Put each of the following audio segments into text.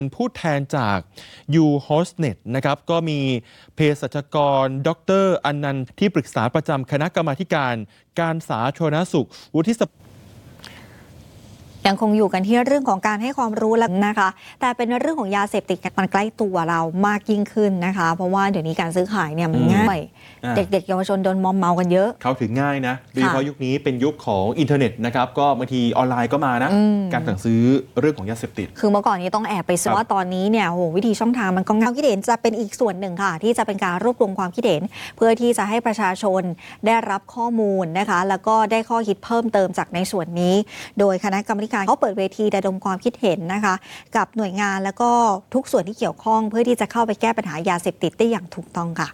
ผู้แทนจาก U Hostnet นะครับก็มีเภสัชกรดร.อนันต์ที่ปรึกษาประจำคณะกรรมาธิการสาธารณสุขวุฒิสภายังคงอยู่กันที่เรื่องของการให้ความรู้แล้วนะคะแต่เป็นเรื่องของยาเสพติดมันใกล้ตัวเรามากยิ่งขึ้นนะคะเพราะว่าเดี๋ยวนี้การซื้อขายเนี่ยมันง่ายเด็กๆเยาวชนโดนมอมเมากันเยอะเข้าถึงง่ายนะโดยเฉพาะยุคนี้เป็นยุคของอินเทอร์เน็ตนะครับก็บางทีออนไลน์ก็มานะการสั่งซื้อเรื่องของยาเสพติดคือเมื่อก่อนนี้ต้องแอบไปซื้อว่าตอนนี้เนี่ยโหวิธีช่องทางมันก็ง่ายคิดเห็นจะเป็นอีกส่วนหนึ่งค่ะที่จะเป็นการรวบรวมความคิดเห็นเพื่อที่จะให้ประชาชนได้รับข้อมูลนะคะแล้วก็ได้ข้อคิดเพิ่มเติมจากในส่วนนี้โดยคณะกรรมการเขาเปิดเวทีระดมความคิดเห็นนะคะกับหน่วยงานแล้วก็ทุกส่วนที่เกี่ยวข้องเพื่อที่จะเข้าไปแก้ปัญหายาเสพติดได้อย่างถูกต้องค่ะ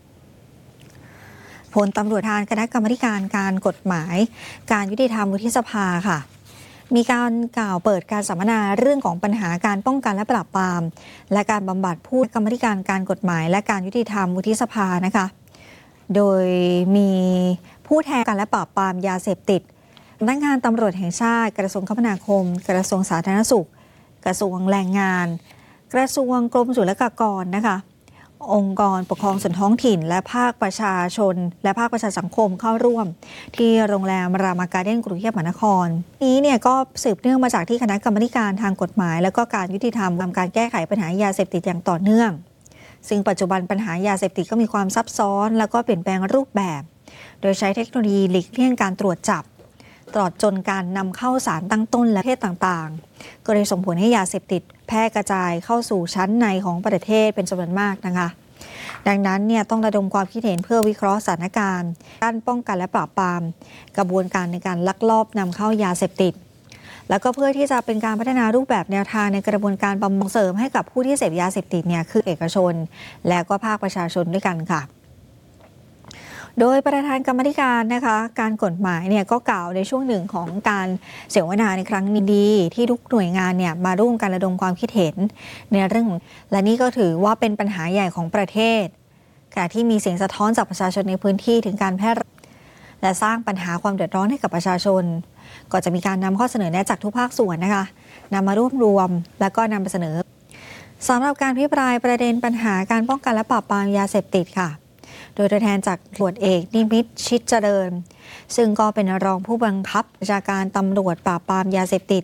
พลตำรวจคณะกรรมการกฎหมายการยุติธรรมวุฒิสภาค่ะมีการกล่าวเปิดการสัมมนาเรื่องของปัญหาการป้องกันและปราบปรามและการบำบัดผู้กรรมการกฎหมายและการยุติธรรมวุฒิสภานะคะโดยมีผู้แทนการและปราบปรามยาเสพติดสำนักงานตำรวจแห่งชาติกระทรวงคมนาคมกระทรวงสาธารณสุขกระทรวงแรงงานกระทรวงกรมศุลกากรนะคะองค์กรปกครองส่วนท้องถิ่นและภาคประชาชนและภาคประชาสังคมเข้าร่วมที่โรงแรมรามาการ์เด้นกรุงเทพมหานครนี้เนี่ยก็สืบเนื่องมาจากที่คณะกรรมการทางกฎหมายและก็การยุติธรรมทำการแก้ไขปัญหายาเสพติดอย่างต่อเนื่องซึ่งปัจจุบันปัญหายาเสพติดก็มีความซับซ้อนแล้วก็เปลี่ยนแปลงรูปแบบโดยใช้เทคโนโลยีหลีกเลี่ยงการตรวจจับตลอดจนการนำเข้าสารตั้งต้นและประเภทต่างๆก็เลยส่งผลให้ยาเสพติดแพร่กระจายเข้าสู่ชั้นในของประเทศเป็นจำนวนมากนะคะดังนั้นเนี่ยต้องระดมความคิดเห็นเพื่อวิเคราะห์สถานการณ์การป้องกันและปราบปรามกระบวนการในการลักลอบนำเข้ายาเสพติดแล้วก็เพื่อที่จะเป็นการพัฒนารูปแบบแนวทางในกระบวนการบำบัดเสริมให้กับผู้ที่เสพยาเสพติดเนี่ยคือเอกชนและก็ภาคประชาชนด้วยกันค่ะโดยประธานกรรมการนะคะการกฎหมายเนี่ยก็กล่าวในช่วงหนึ่งของการเสวนาในครั้งนี้ดีที่ทุกหน่วยงานเนี่ยมาร่วมกันระดมความคิดเห็นในเรื่องและนี่ก็ถือว่าเป็นปัญหาใหญ่ของประเทศขณะที่มีเสียงสะท้อนจากประชาชนในพื้นที่ถึงการแพร่และสร้างปัญหาความเดือดร้อนให้กับประชาชนก็จะมีการนำข้อเสนอแนะจากทุกภาคส่วนนะคะนำมารวบรวมแล้วก็นำไปเสนอสำหรับการพิปรายประเด็นปัญหาการป้องกันและปราบปรามยาเสพติดค่ะโดยตัวแทนจากตำรวจเอกนิมิตรชิดเจริญซึ่งก็เป็นรองผู้บังคับบัญชาการตำรวจปราบปรามยาเสพติด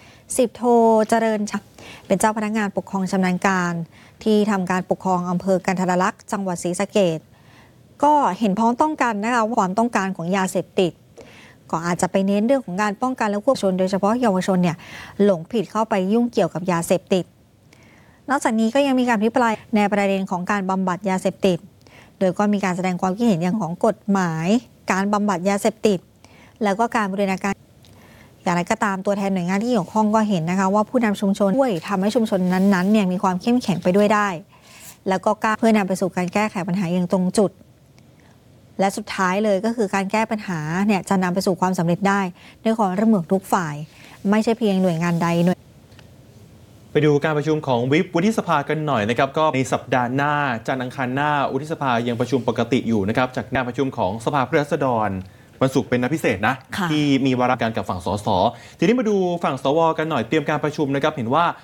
10 โทเจริญเป็นเจ้าพนักงานปกครองชำนาญการที่ทำการปกครองอำเภอกันทรลักษณ์จังหวัดศรีสะเกษก็เห็นพ้องต้องกันนะคะว่าความต้องการของยาเสพติดก็อาจจะไปเน้นเรื่องของการป้องกันและควบคุมโดยเฉพาะเยาวชนเนี่ยหลงผิดเข้าไปยุ่งเกี่ยวกับยาเสพติดนอกจากนี้ก็ยังมีการพิปรายในประเด็นของการบำบัดยาเสพติดโดยก็มีการแสดงความคิดเห็นอย่างของกฎหมายการบำบัดยาเสพติดแล้วก็การบูรณาการอย่างไรก็ตามตัวแทนหน่วยงานที่เกี่ยวข้องก็เห็นนะคะว่าผู้นำชุมชนช่วยทำให้ชุมชนนั้นๆเนี่ยมีความเข้มแข็งไปด้วยได้แล้วก็กล้าเพื่อนำไปสู่การแก้ไขปัญหาอย่างตรงจุดและสุดท้ายเลยก็คือการแก้ปัญหาเนี่ยจะนำไปสู่ความสำเร็จได้ด้วยความร่วมมือทุกฝ่ายไม่ใช่เพียงหน่วยงานใดหน่วยไปดูการประชุมของวิปวุฒิสภากันหน่อยนะครับก็ในสัปดาห์หน้าจันทร์อังคารหน้าวุฒิสภายังประชุมปกติอยู่นะครับจากการประชุมของสภาผู้แทนราษฎรวันศุกร์เป็นนัดพิเศษนะที่มีวาระการกับฝั่งสสทีนี้มาดูฝั่งสวกันหน่อยเตรียมการประชุมนะครับเห็นว่า